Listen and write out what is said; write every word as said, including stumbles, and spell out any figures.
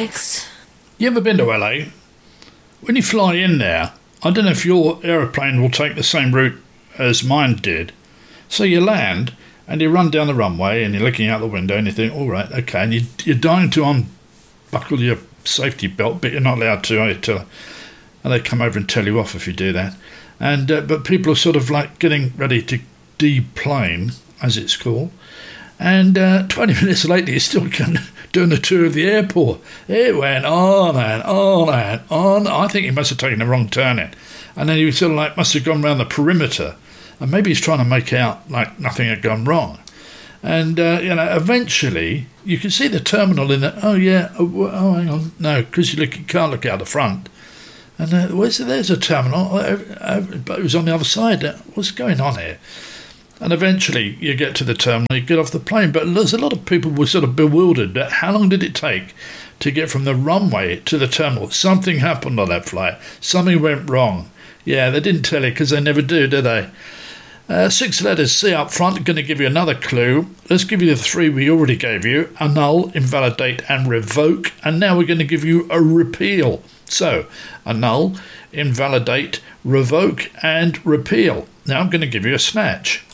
Next. You ever been to L A? When you fly in there, I don't know if your aeroplane will take the same route as mine did. So you land and you run down the runway and you're looking out the window and you think, all right, okay, and you, you're dying to unbuckle your safety belt, but you're not allowed to, are you, till, and they come over and tell you off if you do that. And uh, but people are sort of like getting ready to deplane, as it's called. And uh, twenty minutes later, you're still doing the tour of the airport. It went on and on and on. I think he must have taken the wrong turning. And then he sort of like must have gone around the perimeter. And maybe he's trying to make out like nothing had gone wrong. And, uh, you know, eventually you can see the terminal in the, oh, yeah, oh, oh hang on. No, because you, look, you can't look out the front. And uh, where's, there's a terminal, but it was on the other side. What's going on here? And eventually you get to the terminal, you get off the plane. But there's a lot of people were sort of bewildered. How long did it take to get from the runway to the terminal? Something happened on that flight. Something went wrong. Yeah, they didn't tell you because they never do, do they? Uh, six letters C up front, going to give you another clue. Let's give you the three we already gave you. Annul, invalidate and revoke. And now we're going to give you a repeal. So, annul, invalidate, revoke and repeal. Now I'm going to give you a snatch.